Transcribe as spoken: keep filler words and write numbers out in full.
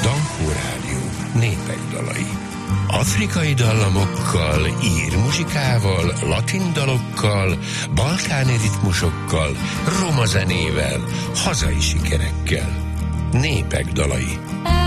Dankó Rádió népek dalai. Afrikai dallamokkal, ír muzsikával, latin dalokkal, balkáni ritmusokkal, roma zenével, hazai sikerekkel. Népek dalai.